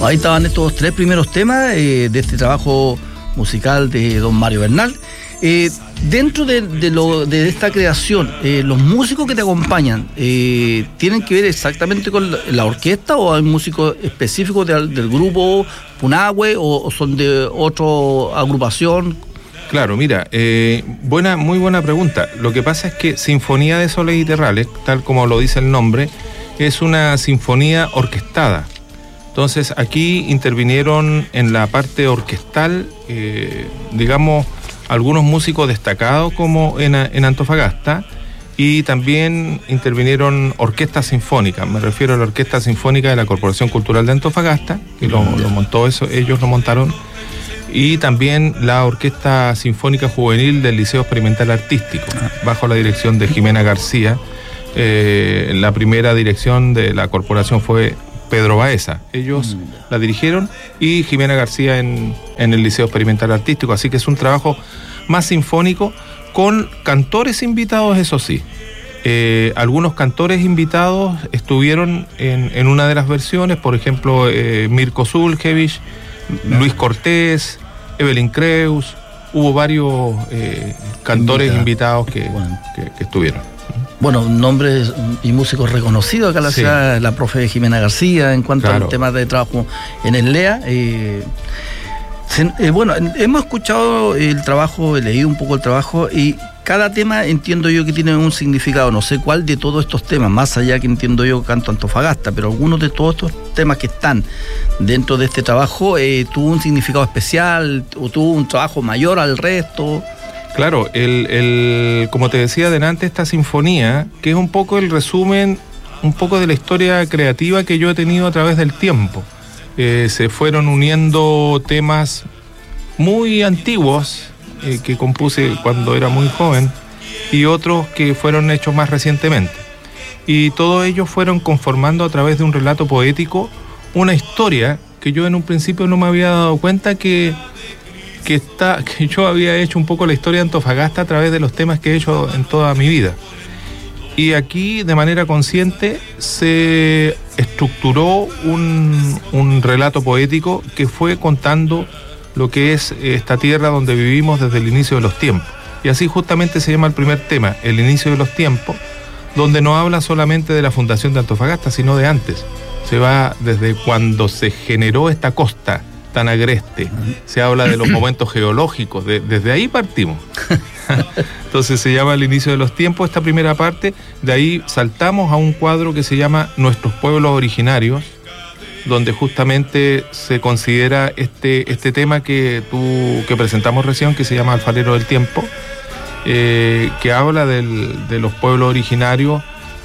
Ahí estaban estos 3 primeros temas de este trabajo musical de don Mario Bernal. Dentro de esta creación, los músicos que te acompañan, ¿tienen que ver exactamente con la orquesta o hay músicos específicos del grupo Punahou o son de otra agrupación? Claro, mira, muy buena pregunta. Lo que pasa es que Sinfonía de Soles y Terrales, tal como lo dice el nombre, es una sinfonía orquestada. Entonces aquí intervinieron en la parte orquestal, digamos, algunos músicos destacados como en Antofagasta, y también intervinieron orquestas sinfónicas. Me refiero a la Orquesta Sinfónica de la Corporación Cultural de Antofagasta, que lo montó eso, ellos lo montaron, y también la Orquesta Sinfónica Juvenil del Liceo Experimental Artístico, bajo la dirección de Jimena García. La primera dirección de la corporación fue Pedro Baeza. Ellos la dirigieron, y Jimena García en el Liceo Experimental Artístico. Así que es un trabajo más sinfónico, con cantores invitados, eso sí. Algunos cantores invitados estuvieron en una de las versiones, por ejemplo, Mirko Zulkevich, Luis Cortés, Evelyn Creus. Hubo varios cantores invitados que estuvieron. Bueno, nombres y músicos reconocidos acá en la ciudad, la profe Jimena García, en cuanto a los temas de trabajo en el LEA. Bueno, hemos escuchado el trabajo, he leído un poco el trabajo, y cada tema entiendo yo que tiene un significado. No sé cuál de todos estos temas, más allá que entiendo yo canto Antofagasta, pero algunos de todos estos temas que están dentro de este trabajo tuvo un significado especial o tuvo un trabajo mayor al resto. Claro, como te decía delante, esta sinfonía, que es un poco el resumen, un poco de la historia creativa que yo he tenido a través del tiempo. Se fueron uniendo temas muy antiguos que compuse cuando era muy joven, y otros que fueron hechos más recientemente. Y todos ellos fueron conformando a través de un relato poético una historia que yo en un principio no me había dado cuenta que yo había hecho un poco la historia de Antofagasta a través de los temas que he hecho en toda mi vida. Y aquí, de manera consciente, se estructuró un relato poético que fue contando lo que es esta tierra donde vivimos desde el inicio de los tiempos. Y así justamente se llama el primer tema, El inicio de los tiempos, donde no habla solamente de la fundación de Antofagasta, sino de antes. Se va desde cuando se generó esta costa tan agreste, se habla de los momentos geológicos, desde ahí partimos. Entonces se llama El inicio de los tiempos, esta primera parte. De ahí saltamos a un cuadro que se llama Nuestros pueblos originarios, donde justamente se considera este tema que presentamos recién, que se llama Alfarero del Tiempo, que habla de los pueblos originarios,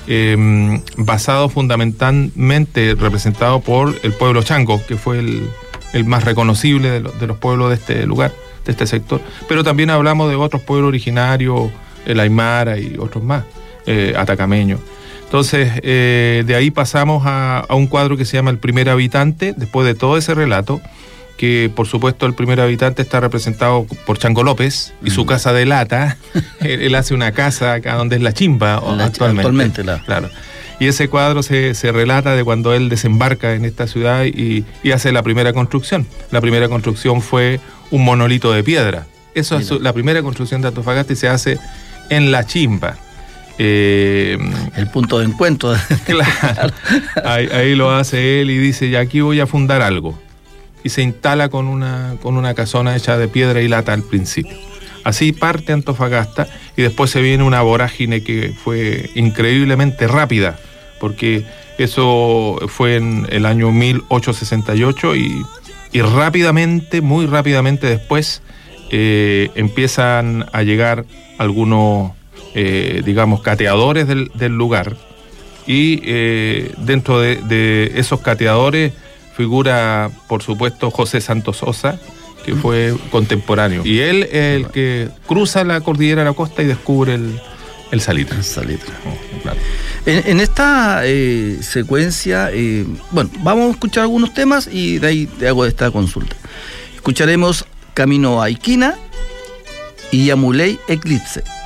basado fundamentalmente, representado por el pueblo chango, que fue el más reconocible de los pueblos de este lugar, de este sector. Pero también hablamos de otros pueblos originarios, el Aymara y otros más, atacameños. Entonces, de ahí pasamos a un cuadro que se llama El primer habitante, después de todo ese relato, que por supuesto el primer habitante está representado por Chango López y su casa de lata. Él hace una casa acá donde es La Chimba actualmente. Claro. Y ese cuadro se relata de cuando él desembarca en esta ciudad y hace la primera construcción. La primera construcción fue un monolito de piedra. Eso es la primera construcción de Antofagasta, y se hace en La Chimba. El punto de encuentro. Claro. Ahí lo hace él y dice, ya aquí voy a fundar algo. Y se instala con una casona hecha de piedra y lata al principio. Así parte Antofagasta, y después se viene una vorágine que fue increíblemente rápida, porque eso fue en el año 1868 y rápidamente, muy rápidamente después, empiezan a llegar algunos, digamos, cateadores del lugar, y dentro de esos cateadores figura, por supuesto, José Santos Sosa, que fue contemporáneo. Y él es el que cruza la cordillera de la costa y descubre el salitre. El salitre. Claro. En esta secuencia, bueno, vamos a escuchar algunos temas y de ahí te hago esta consulta. Escucharemos Camino a Iquina y Yamuley Eclipse.